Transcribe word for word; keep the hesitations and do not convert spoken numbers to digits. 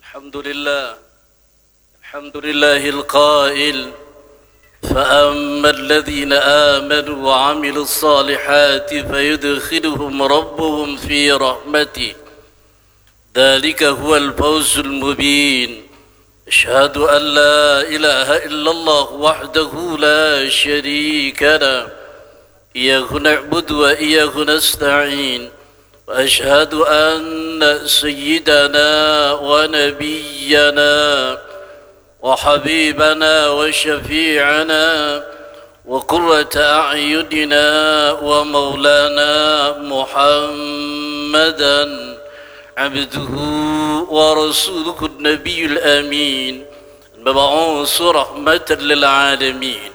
الحمد لله الحمد لله القائل فأما الذين آمنوا وعملوا الصالحات فيدخلهم ربهم في رحمته ذلك هو الفوز المبين. أشهد أن لا إله إلا الله وحده لا شريك له إياه نعبد وإياه نستعين، وأشهد أن سيدنا ونبينا وحبيبنا وشفيعنا وقرة أعيننا ومولانا محمدا عبده ورسوله النبي الأمين المبعوث رحمة للعالمين.